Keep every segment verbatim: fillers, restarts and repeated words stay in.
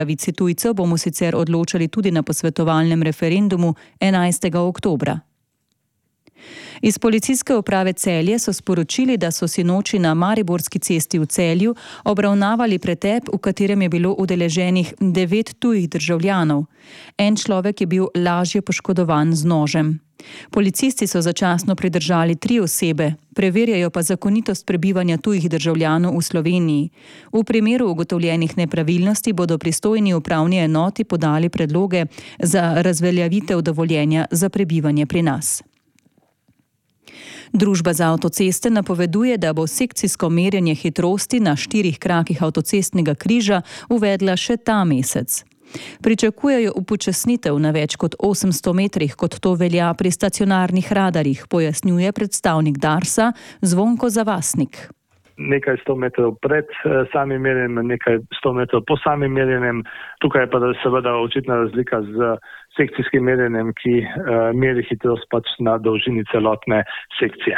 pravici tujcev bomo sicer odločali tudi na posvetovalnem referendumu enajstega oktobra. Iz policijske uprave Celje so sporočili, da so sinoči na Mariborski cesti v Celju obravnavali pretep, v katerem je bilo udeleženih devet tujih državljanov. En človek je bil lažje poškodovan z nožem. Policisti so začasno pridržali tri osebe, preverjajo pa zakonitost prebivanja tujih državljanov v Sloveniji. V primeru ugotovljenih nepravilnosti bodo pristojni upravni enoti podali predloge za razveljavitev dovoljenja za prebivanje pri nas. Družba za avtoceste napoveduje, da bo sekcijsko merjenje hitrosti na štirih krakih avtocestnega križa uvedla še ta mesec. Pričakujejo upočasnitev na več kot osemsto metrih, kot to velja pri stacionarnih radarjih, pojasnjuje predstavnik Darsa Zvonko Zavasnik. Nekaj sto metrov pred samim merjenjem, nekaj sto metrov po samim merjenjem. Tukaj je pa seveda očitna razlika z sekcijskim merjenjem, ki uh, meri hitrost pač na dolžini celotne sekcije.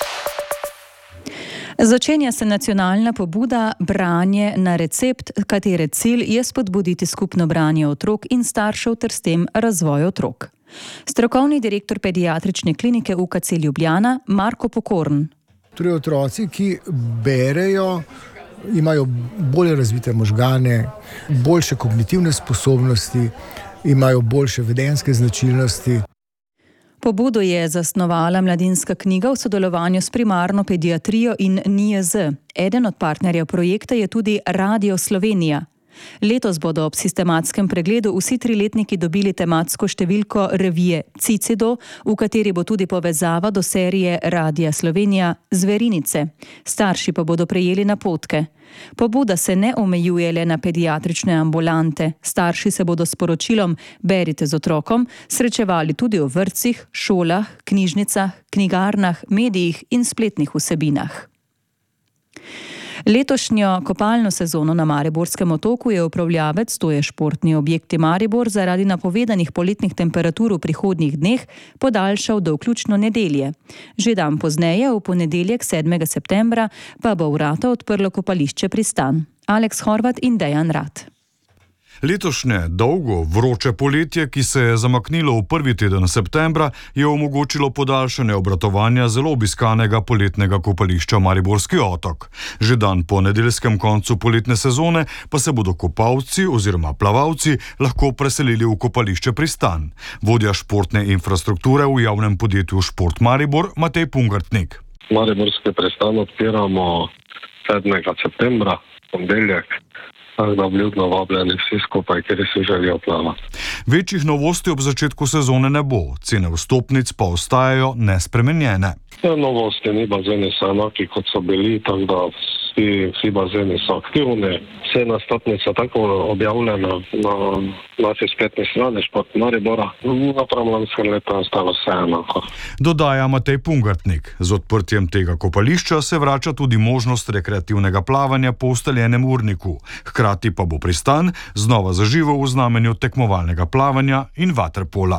Začenja se nacionalna pobuda Branje na recept, katere cilj je spodbuditi skupno branje otrok in staršev ter s tem razvoj otrok. Strokovni direktor pediatrične klinike U K C Ljubljana Marko Pokorn. Torej otroci, ki berejo, imajo bolje razvite možgane, boljše kognitivne sposobnosti, imajo boljše vedenjske značilnosti. Pobudo je zasnovala Mladinska knjiga v sodelovanju s primarno pediatrijo in N I J Z. Eden od partnerjev projekta je tudi Radio Slovenija. Letos bodo ob sistematskem pregledu vsi triletniki dobili tematsko številko revije Cicido, v kateri bo tudi povezava do serije Radia Slovenija Zverinice. Starši pa bodo prejeli napotke. Pobuda se ne omejuje le na pediatrične ambulante. Starši se bodo s poročilom Berite z otrokom srečevali tudi v vrtcih, šolah, knjižnicah, knjigarnah, medijih in spletnih vsebinah. Letošnjo kopalno sezono na Mariborskem otoku je upravljavec, to je Športni objekti Maribor, zaradi napovedanih poletnih temperatur v prihodnjih dneh podaljšal do vključno nedelje. Že dan pozneje, v ponedeljek sedmega septembra, pa bo vrata odprlo kopališče Pristan. Aleks Horvat in Dejan Rat. Letošnje dolgo vroče poletje, ki se je zamaknilo v prvi teden septembra, je omogočilo podaljšanje obratovanja zelo obiskanega poletnega kopališča Mariborski otok. Že dan po nedeljskem koncu poletne sezone pa se bodo kopalci oziroma plavalci lahko preselili v kopališče Pristan. Vodja športne infrastrukture v javnem podjetju Šport Maribor Matej Pungartnik. Mariborski Pristan odpiramo sedmega septembra, ponedeljek. Tako da vljudno vabljeni vsi skupaj, kjer si želijo plavati. Večjih novosti ob začetku sezone ne bo, cene vstopnic pa ostajajo nespremenjene. Ja, novosti ni, bazeni so enaki, kot so bili, tako da vsi, vsi bazeni so aktivni. Cena vstopnica tako objavljena na naši spletni strani Šport Maribora. Napram lanskem letu je ostalo vse enako. Dodaja Matej Pungartnik. Z odprtjem tega kopališča se vrača tudi možnost rekreativnega plavanja po ustaljenem urniku. Hkrati pa bo Pristan znova zaživel v znamenju tekmovalnega plavanja in vaterpola.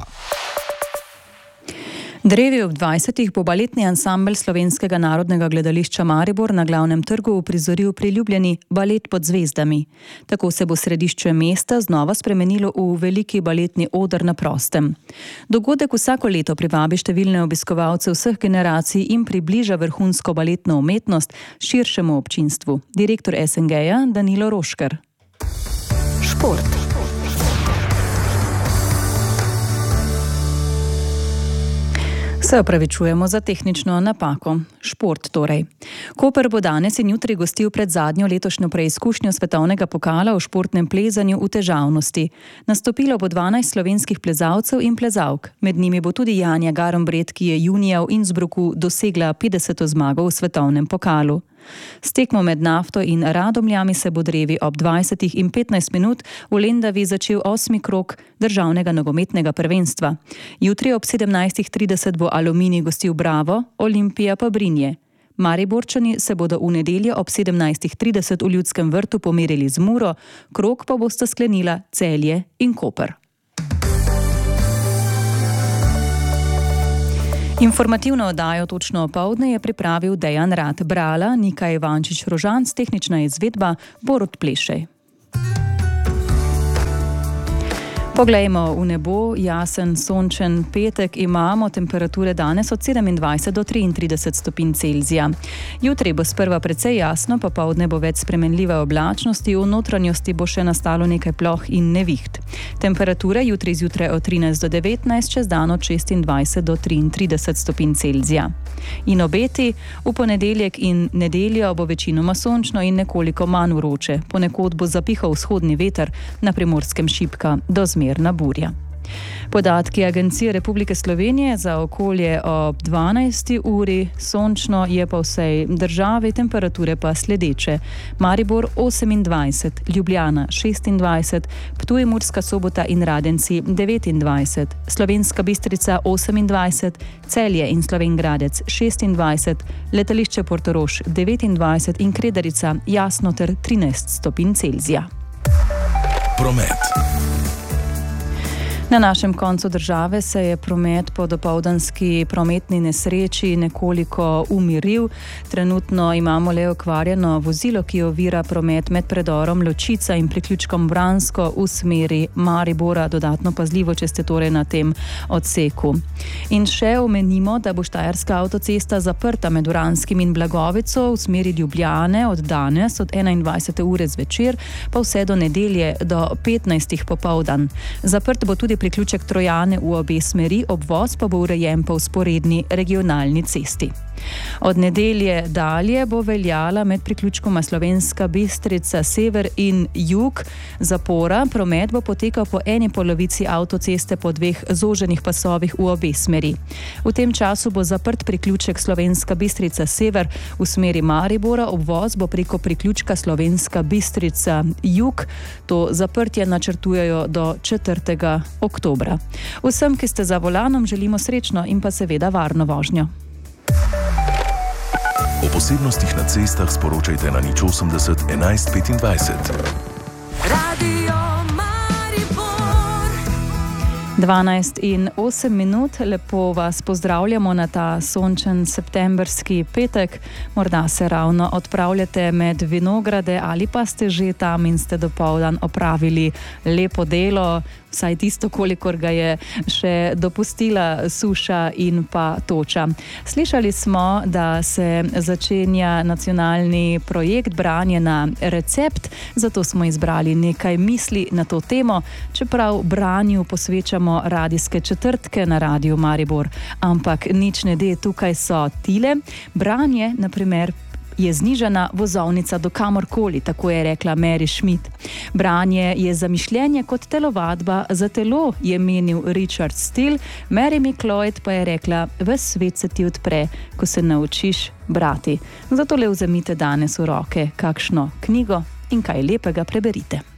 Drevi ob dvajsetih bo baletni ansambel Slovenskega narodnega gledališča Maribor na glavnem trgu uprizoril priljubljeni Balet pod zvezdami. Tako se bo središče mesta znova spremenilo v veliki baletni oder na prostem. Dogodek vsako leto privabi številne obiskovalce vseh generacij in približa vrhunsko baletno umetnost širšemu občinstvu. Direktor S N G-ja Danilo Rošker. Šport. Se opravičujemo za tehnično napako. Šport torej. Koper bo danes in jutri gostil pred zadnjo letošnjo preizkušnjo svetovnega pokala v športnem plezanju v težavnosti. Nastopilo bo dvanajst slovenskih plezalcev in plezalk. Med njimi bo tudi Janja Garombred, ki je junija v Innsbrucku dosegla petdeseto zmago v svetovnem pokalu. S tekmo med Nafto in Radomljami se bo drevi ob dvajsetih in petnajst minut v Lendavi začel osmi krog državnega nogometnega prvenstva. Jutri ob sedemnajstih trideset bo Aluminij gostil Bravo, Olimpija pa Brinje. Mariborčani se bodo v nedeljo ob sedemnajstih trideset v Ljudskem vrtu pomerili z Muro, krog pa bosta sklenila Celje in Koper. Informativno oddajo točno opoldne je pripravil Dejan Rat, brala Nika Ivančič Rožanc, tehnična izvedba Borut Plešej. Poglejmo v nebo, jasen, sončen petek imamo, temperature danes od sedemindvajset do triintrideset stopinj Celzija. Jutri bo sprva precej jasno, popoldne bo več spremenljive oblačnosti, v notranjosti bo še nastalo nekaj ploh in neviht. Temperature jutri zjutraj od trinajst do devetnajst, čez dan od šestindvajset do triintrideset stopinj Celzija. In obeti, v ponedeljek in nedeljo bo večinoma sončno in nekoliko manj vroče. Ponekod bo zapihal vzhodni veter, na Primorskem šibka do zmerna burja. Podatki Agencije Republike Slovenije za okolje ob dvanajsti uri, sončno je po vsej državi, temperature pa sledeče. Maribor osemindvajset, Ljubljana šestindvajset, Ptuj, Murska Sobota in Radenci devetindvajset, Slovenska Bistrica osemindvajset, Celje in Slovenj Gradec šestindvajset, Letališče Portorož devetindvajset in Kredarica jasno ter trinajst stopinj Celzija. Promet. Na našem koncu države se je promet po dopoldanski prometni nesreči nekoliko umiril. Trenutno imamo le okvarjeno vozilo, ki ovira promet med predorom Ločica in priključkom Vransko v smeri Maribora. Dodatno pazljivo, če ste torej na tem odseku. In še omenimo, da bo Štajerska avtocesta zaprta med Vranskim in Blagovico v smeri Ljubljane od danes, od enaindvajsete ure zvečer, pa vse do nedelje do petnajstih popoldan. Zaprt bo tudi priključek Trojane v obe smeri, obvoz pa bo urejen po vzporedni regionalni cesti. Od nedelje dalje bo veljala med priključkoma Slovenska Bistrica sever in jug zapora. Promet bo potekal po eni polovici avtoceste po dveh zoženih pasovih v obe smeri. V tem času bo zaprt priključek Slovenska Bistrica sever v smeri Maribora, obvoz bo preko priključka Slovenska Bistrica jug. To zaprtje načrtujejo do četrtega oktobra. Vsem, ki ste za volanom, želimo srečno in pa seveda varno vožnjo. O posebnostih na cestah sporočajte na nič osemdeset enajst petindvajset. Radio Maribor. dvanajst in osem minut, lepo vas pozdravljamo na ta sončen septemberski petek. Morda se ravno odpravljate med vinograde ali pa ste že tam in ste dopoldan opravili lepo delo, vsaj tisto, kolikor ga je še dopustila suša in pa toča. Slišali smo, da se začenja nacionalni projekt Branje na recept, zato smo izbrali nekaj misli na to temo, čeprav branju posvečamo radijske četrtke na Radiu Maribor. Ampak nič ne de, tukaj so tile. Branje, na primer, je znižana vozovnica do kamorkoli, tako je rekla Mary Schmidt. Branje je zamišljenje kot telovadba za telo, je menil Richard Steele. Mary McLeod pa je rekla, ves svet se ti odpre, ko se naučiš brati. Zato le vzemite danes v roke kakšno knjigo in kaj lepega preberite.